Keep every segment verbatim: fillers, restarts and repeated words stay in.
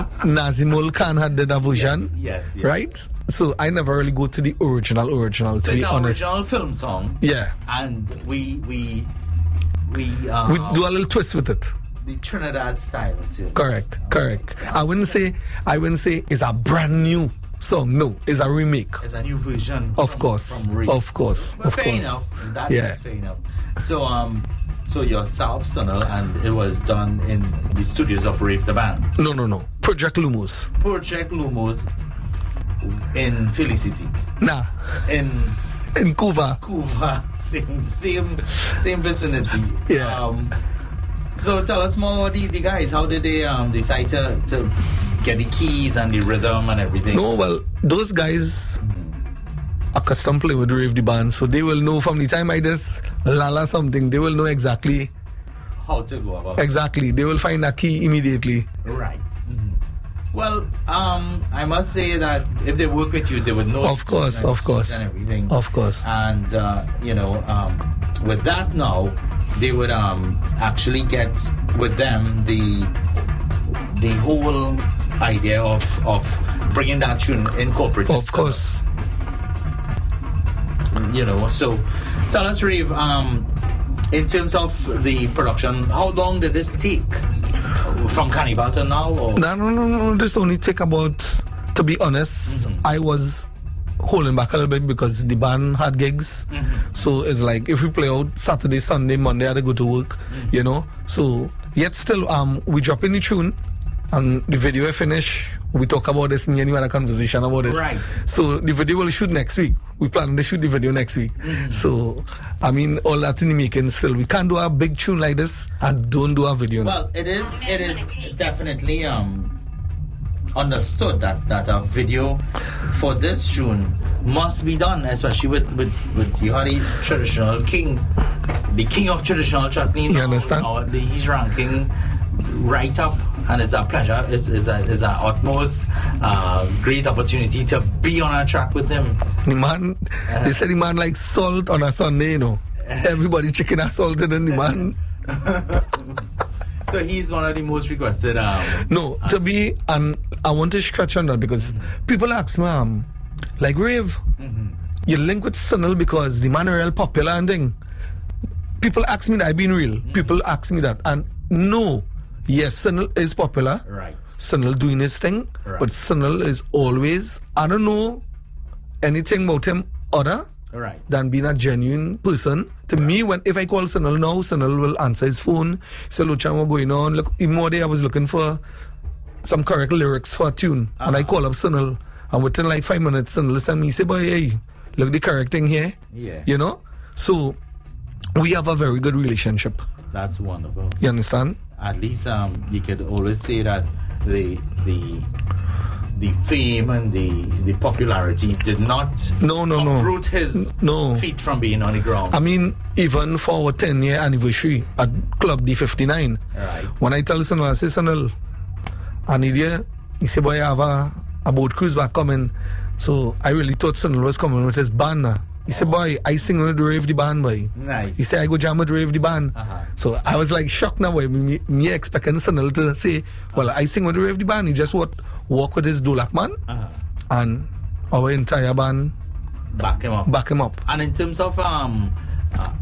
Nazimul Khan had did a version. Yes, yes, yes. Right? So I never really go to the original original So to it's be an honest. original film song. Yeah. And we we we uh, We do a little twist with it. the Trinidad style too. Correct, correct. I wouldn't say I wouldn't say it's a brand new song. No, it's a remake. It's a new version. Of from, course, from Ray. of course, But of fair course. enough. That Yeah. is fair enough. So um, so yourself, Sunil, and it was done in the studios of Rave the Band. No, no, no. Project Lumos. Project Lumos in Felicity. Nah, In in Cuba. Cuba, same same same vicinity. Yeah. Um, so tell us more about the, the guys. How did they um decide to, to get the keys and the rhythm and everything? No, well, those guys accustomed playing with Rave the Band, so they will know from the time I just lala something, they will know exactly, How to go about it. exactly. They will find a key immediately. Right. Mhm. Well, um, I must say that if they work with you, they would know. Of course, and of course. and everything. Of course. And uh, you know, um, with that now, they would um actually get with them the the whole idea of of bringing that tune incorporated. Of course. You know, so tell us, Rave, um, in terms of the production, how long did this take from Carnival to now? Or? No, no, no, no. This only take about, to be honest, Mm-hmm. I was holding back a little bit because the band had gigs. Mm-hmm. So it's like if we play out Saturday, Sunday, Monday, I had to go to work, Mm-hmm. you know. So yet still, um, we drop in the tune and the video finish. We talk about this, me and you had a conversation about this. Right. So the video will shoot next week. We plan to shoot the video next week. Mm-hmm. So, I mean, all that in the making still. We can't do a big tune like this and don't do a video now. Well, it is it is definitely um understood that, that a video for this tune must be done, especially with with, with you had the traditional king, the king of traditional chutney. You understand? Now, the, he's ranking right up, and it's a pleasure. It's, it's a it's a utmost uh, great opportunity to be on a track with them. The man, they said the man like salt on a Sunday, you know. Everybody chicken and salt and then the man. So he's one of the most requested. Um, No, to be, and I want to scratch on that because people ask me, um, like Rave, you link with Sunil because the man is real popular and thing. People ask me that I've been real. People ask me that. And no, yes, Sunil is popular. right. Sunil doing his thing, Right. but Sunil is always, I don't know anything about him other Right. than being a genuine person. To me, when if I call Sunil now, Sunil will answer his phone. Say, Luchan, what's going on? Look, even more day I was looking for some correct lyrics for a tune. Uh-huh. And I call up Sunil, and within like five minutes, Sunil send me, say, boy, hey, look the correct thing here. Yeah. You know? So, we have a very good relationship. That's wonderful. You understand? At least um, you could always say that the the the fame and the the popularity did not No, no, no. uproot his No. feet from being on the ground. I mean, even for our ten year anniversary at Club D fifty-nine, Right. when I tell Sunil, I say, Sunil, I need you. He said, boy, I have a, a boat cruise back coming. So I really thought Sunil was coming with his band now. He said, boy, I sing with Rave the Band, boy. Nice. He said, I go jam with Rave the Band. Uh-huh. So I was like shocked now, boy. Me, me expecting Sunil to say, well, I sing with Rave the Band. He just what, walk with his Dolak man, Uh-huh. and our entire band Back him up. back him up. And in terms of um, uh,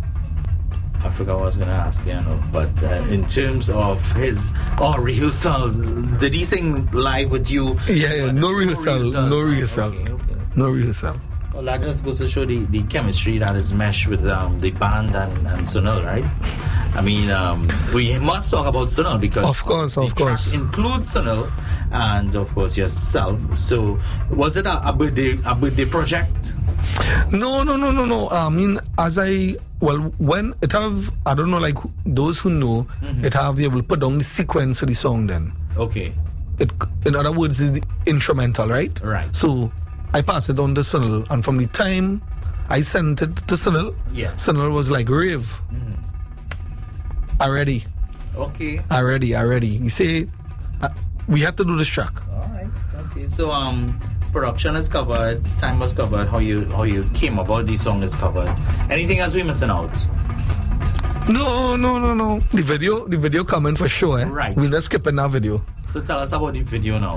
I forgot what I was going to ask, you know, but uh, in terms of his oh rehearsal, did he sing live with you? Yeah, yeah, no rehearsal, no rehearsal. Okay, okay. No rehearsal. Well, that just goes to show the, the chemistry that is meshed with um, the band and, and Sunil, right? I mean, um, we must talk about Sunil because Of course, the of course. track includes Sunil and of course yourself. So, was it a, a birthday a birthday project? No, no, no, no, no. I mean, as I well, when it have, I don't know, like those who know, Mm-hmm. it have they will put down the sequence of the song. Then Okay, it, in other words, is the instrumental, right? Right. So I pass it on to Sunil, and from the time I sent it to Sunil, Yeah. Sunil was like, Rave, already, okay. already, already. He say, uh, we have to do this track. All right. Okay. So um, production is covered, time was covered, how you how you came about the song is covered. Anything else we missing out? No, no, no, no. The video, the video coming for sure. Eh? Right. We're not skipping that video. So tell us about the video now.